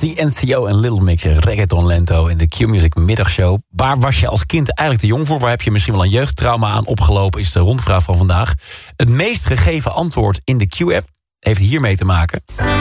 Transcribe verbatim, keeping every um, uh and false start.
C N C O en Little Mix, Reggaeton Lento in de Q-Music middagshow. Waar was je als kind eigenlijk te jong voor? Waar heb je misschien wel een jeugdtrauma aan opgelopen? Is de rondvraag van vandaag. Het meest gegeven antwoord in de Q-app heeft hiermee te maken.